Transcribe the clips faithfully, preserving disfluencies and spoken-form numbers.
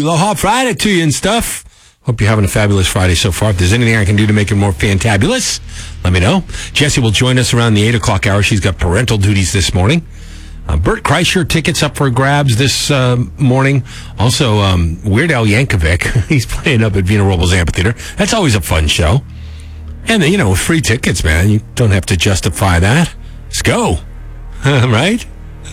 Aloha Friday to you and stuff. Hope you're having a fabulous Friday so far. If there's anything I can do to make it more fantabulous, let me know. Jessie will join us around the eight o'clock hour. She's got parental duties this morning. Uh, Bert Kreischer tickets up for grabs this uh, morning. Also, um, Weird Al Yankovic. He's playing up at Vina Robles Amphitheater. That's always a fun show. And, you know, free tickets, man. You don't have to justify that. Let's go. Right?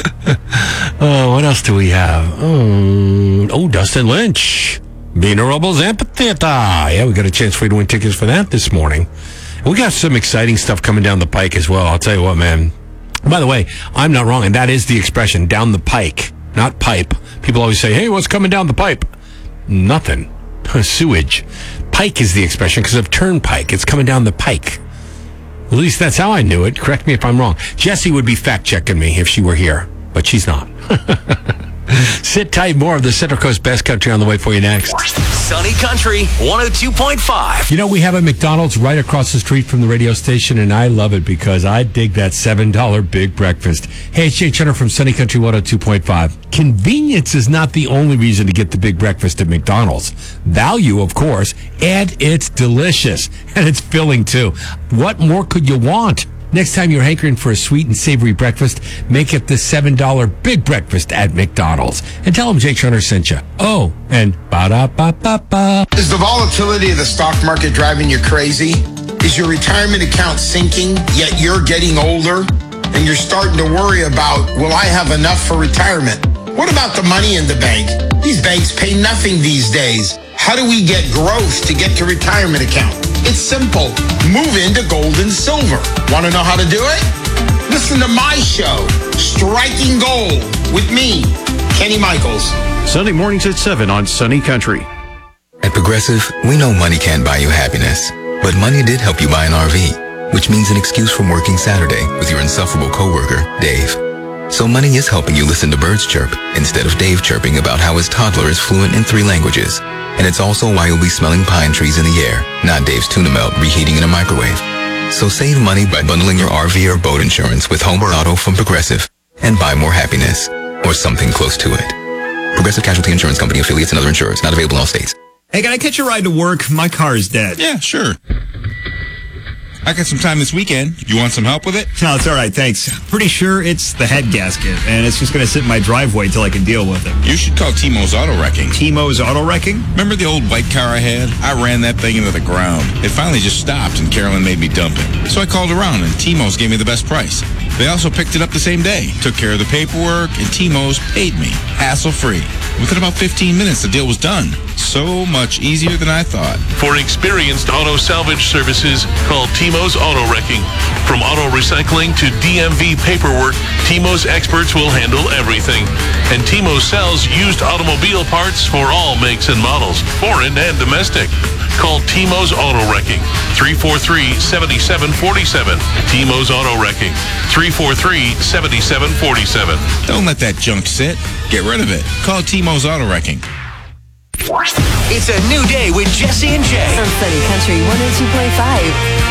Oh, what else do we have? Oh, oh, Dustin Lynch. Vina Robles Amphitheater. Yeah, we got a chance for you to win tickets for that this morning. We got some exciting stuff coming down the pike as well. I'll tell you what, man. By the way, I'm not wrong, and that is the expression, down the pike, not pipe. People always say, hey, what's coming down the pipe? Nothing. Sewage. Pike is the expression because of turnpike. It's coming down the pike. At least that's how I knew it. Correct me if I'm wrong. Jessie would be fact-checking me if she were here, but she's not. Sit tight. More of the Central Coast Best Country on the way for you next. Sunny Country one oh two point five. You know, we have a McDonald's right across the street from the radio station, and I love it because I dig that seven dollar Big Breakfast. Hey, it's Jay Chenner from Sunny Country one oh two point five. Convenience is not the only reason to get the Big Breakfast at McDonald's. Value, of course, and it's delicious. And it's filling, too. What more could you want? Next time you're hankering for a sweet and savory breakfast, make it the seven dollar Big Breakfast at McDonald's. And tell them Jake Chenner sent you. Oh, and ba-da-ba-ba-ba. Is the volatility of the stock market driving you crazy? Is your retirement account sinking, yet you're getting older? And you're starting to worry about, will I have enough for retirement? What about the money in the bank? These banks pay nothing these days. How do we get growth to get to retirement account? It's simple. Move into gold and silver. Want to know how to do it? Listen to my show, Striking Gold, with me, Kenny Michaels. Sunday mornings at seven on Sunny Country. At Progressive, we know money can't buy you happiness, but money did help you buy an R V, which means an excuse from working Saturday with your insufferable coworker, Dave. So money is helping you listen to birds chirp instead of Dave chirping about how his toddler is fluent in three languages. And it's also why you'll be smelling pine trees in the air, not Dave's tuna melt reheating in a microwave. So save money by bundling your R V or boat insurance with home or auto from Progressive and buy more happiness, or something close to it. Progressive Casualty Insurance Company, affiliates, and other insurers. Not available in all states. Hey, can I catch a ride to work? My car is dead. Yeah, sure. I got some time this weekend. You want some help with it? No, it's all right, thanks. Pretty sure it's the head gasket, and it's just going to sit in my driveway till I can deal with it. You should call Timo's Auto Wrecking. Timo's Auto Wrecking? Remember the old white car I had? I ran that thing into the ground. It finally just stopped, and Carolyn made me dump it. So I called around, and Timo's gave me the best price. They also picked it up the same day, took care of the paperwork, and Timo's paid me, hassle-free. Within about fifteen minutes, the deal was done. So much easier than I thought. For experienced auto salvage services, call Timo's Auto Wrecking. From auto recycling to D M V paperwork, Timo's experts will handle everything. And Timo's sells used automobile parts for all makes and models, foreign and domestic. Call Timo's Auto Wrecking, three four three, seven seven four seven. Timo's Auto Wrecking, three four three, seven seven four seven. Don't let that junk sit. Get rid of it. Call Timo's Auto Wrecking. It's a new day with Jesse and Jay on Sunny Country one oh two point five.